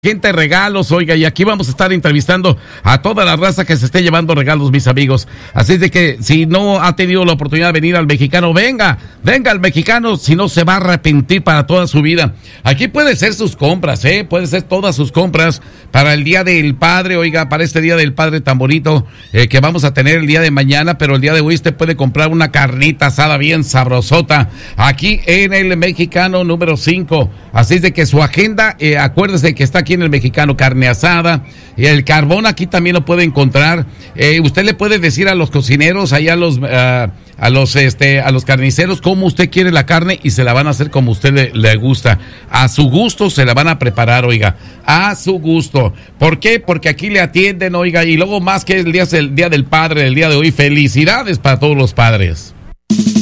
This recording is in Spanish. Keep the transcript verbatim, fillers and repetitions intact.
Gente, regalos, oiga, y aquí vamos a estar entrevistando a toda la raza que se esté llevando regalos, mis amigos. Así es de que si no ha tenido la oportunidad de venir al Mexicano, venga, venga al Mexicano, si no se va a arrepentir para toda su vida. Aquí puede ser sus compras, eh, puede ser todas sus compras para el Día del Padre, oiga, para este Día del Padre tan bonito eh, que vamos a tener el día de mañana, pero el día de hoy usted puede comprar una carnita asada bien sabrosota aquí en el Mexicano número cinco. Así es de que su agenda, eh, acuérdese que está aquí en el Mexicano, carne asada, y el carbón aquí también lo puede encontrar. Eh, usted le puede decir a los cocineros, ahí a los, uh, a los, este, a los carniceros cómo usted quiere la carne y se la van a hacer como usted le, le gusta. A su gusto se la van a preparar, oiga, a su gusto. ¿Por qué? Porque aquí le atienden, oiga, y luego más que el día, el día del padre, el día de hoy, felicidades para todos los padres.